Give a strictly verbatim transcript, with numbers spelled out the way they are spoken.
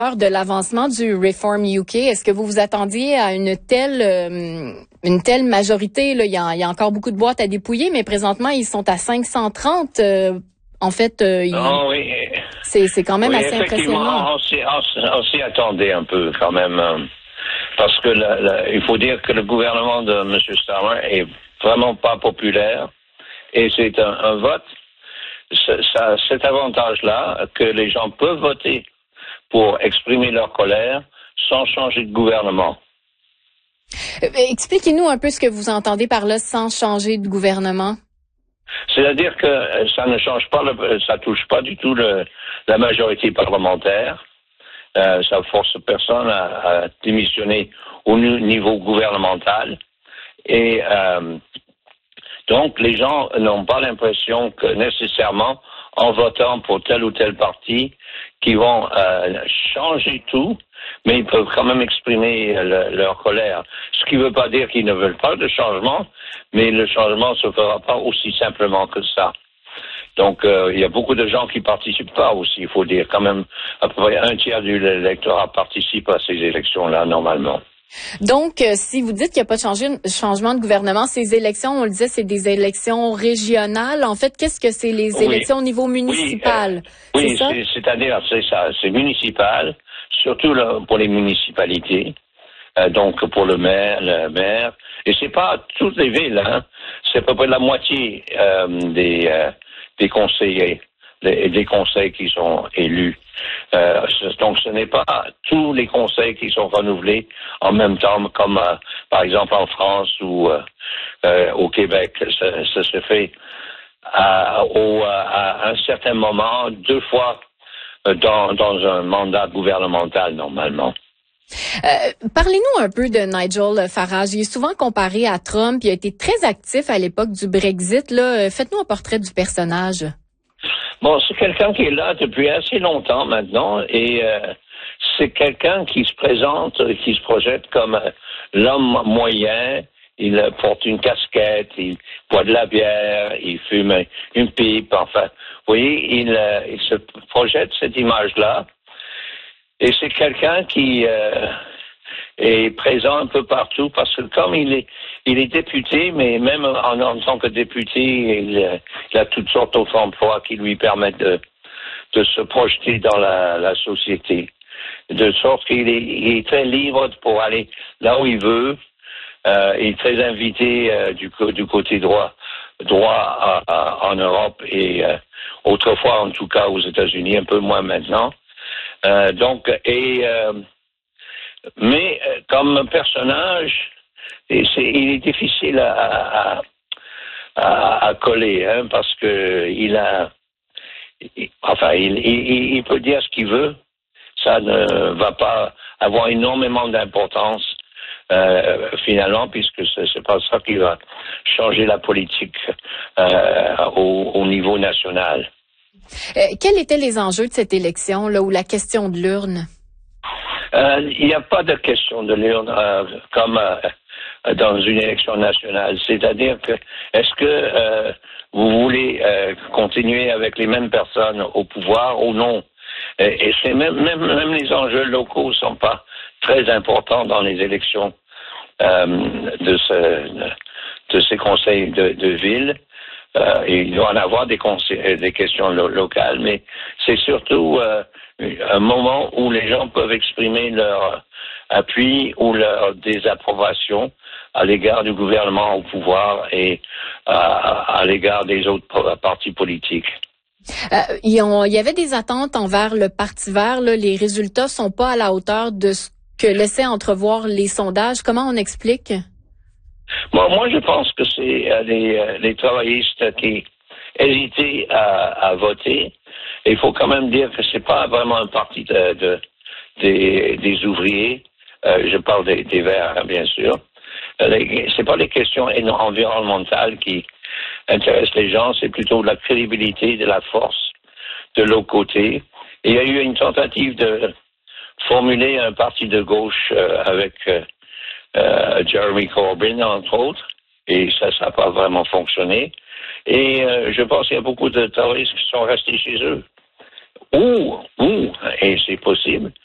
de l'avancement du Reform U K. Est-ce que vous vous attendiez à une telle euh, une telle majorité? Là, il y a, il y a encore beaucoup de boîtes à dépouiller, mais présentement, ils sont à cinq cent trente. Euh, en fait, euh, ils, oh, oui. c'est, c'est quand même oui, assez impressionnant. On s'y, on s'y attendait un peu quand même, euh, parce que la, la, il faut dire que le gouvernement de M. Starmer est vraiment pas populaire, et c'est un, un vote, ça, cet avantage-là, que les gens peuvent voter pour exprimer leur colère sans changer de gouvernement. Euh, expliquez-nous un peu ce que vous entendez par là, sans changer de gouvernement. C'est-à-dire que ça ne change pas, le, ça touche pas du tout le, la majorité parlementaire. Euh, ça force personne à, à démissionner au niveau gouvernemental. Et euh, donc, les gens n'ont pas l'impression que nécessairement, en votant pour tel ou tel parti, qu'ils vont euh, changer tout, mais ils peuvent quand même exprimer le, leur colère. Ce qui ne veut pas dire qu'ils ne veulent pas de changement, mais le changement ne se fera pas aussi simplement que ça. Donc, euh, il y a beaucoup de gens qui participent pas aussi, il faut dire. Quand même, à peu près un tiers de l'électorat participe à ces élections-là, normalement. Donc, euh, si vous dites qu'il n'y a pas de changé, changement de gouvernement, ces élections, on le disait, c'est des élections régionales. En fait, qu'est-ce que c'est les oui. élections au niveau municipal? Oui, euh, oui c'est ça? c'est, c'est-à-dire, c'est ça, c'est municipal, surtout là, pour les municipalités. Euh, donc, pour le maire, le maire. Et c'est pas toutes les villes, hein. C'est à peu près la moitié euh, des, euh, des conseillers, des, des conseils qui sont élus. Euh, donc, ce n'est pas tous les conseils qui sont renouvelés en même temps, comme euh, par exemple en France ou euh, euh, au Québec. Ça, ça se fait à, au, à un certain moment, deux fois dans, dans un mandat gouvernemental normalement. Euh, parlez-nous un peu de Nigel Farage. Il est souvent comparé à Trump. Il a été très actif à l'époque du Brexit. Là, faites-nous un portrait du personnage. Bon, c'est quelqu'un qui est là depuis assez longtemps maintenant, et euh, c'est quelqu'un qui se présente, qui se projette comme euh, l'homme moyen. Il euh, porte une casquette, il boit de la bière, il fume une pipe. Enfin, vous voyez, il, euh, il se projette cette image-là. Et c'est quelqu'un qui euh, est présent un peu partout, parce que comme il est, il est député, mais même en, en tant que député, il, il a toutes sortes d'autres emplois qui lui permettent de, de se projeter dans la, la société. De sorte qu'il est, il est très libre pour aller là où il veut. Euh, il est très invité euh, du, du côté droit, droit à, à, en Europe et euh, autrefois, en tout cas, aux États-Unis, un peu moins maintenant. Euh, donc, et euh, mais euh, comme personnage, et c'est, il est difficile à, à, à, à coller, hein, parce que il a, il, enfin, il, il, il peut dire ce qu'il veut, ça ne va pas avoir énormément d'importance euh, finalement, puisque c'est, c'est pas ça qui va changer la politique euh, au, au niveau national. Euh, quels étaient les enjeux de cette élection, là, ou la question de l'urne? Euh, il n'y a pas de question de l'urne euh, comme euh, dans une élection nationale. C'est-à-dire que est-ce que euh, vous voulez euh, continuer avec les mêmes personnes au pouvoir ou non? Et, et c'est même, même même les enjeux locaux sont pas très importants dans les élections euh, de ce de ces conseils de, de ville. Euh, il doit en avoir des, conseils, des questions lo- locales, mais c'est surtout euh, un moment où les gens peuvent exprimer leur appui ou leur désapprobation à l'égard du gouvernement au pouvoir et à, à l'égard des autres partis politiques. Euh, il y avait des attentes envers le Parti vert. Là. Les résultats sont pas à la hauteur de ce que laissaient entrevoir les sondages. Comment on explique? Bon, moi, je pense que c'est euh, les, euh, les travaillistes qui hésitaient à, à voter. Et il faut quand même dire que c'est pas vraiment un parti de, de des, des ouvriers. Euh, je parle des, des Verts, hein, bien sûr. Euh, les, c'est pas les questions environnementales qui intéressent les gens, c'est plutôt la crédibilité, de la force de l'autre côté. Et il y a eu une tentative de formuler un parti de gauche euh, avec euh, Euh, Jeremy Corbyn, entre autres, et ça, ça n'a pas vraiment fonctionné. Et euh, je pense qu'il y a beaucoup de terroristes qui sont restés chez eux. Ou, ou, et c'est possible,